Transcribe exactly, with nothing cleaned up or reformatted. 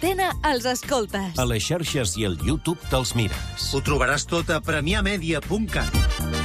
l'antena els escoltes. A les xarxes i al YouTube te'ls mires. Ho trobaràs tot a premià media punt cat.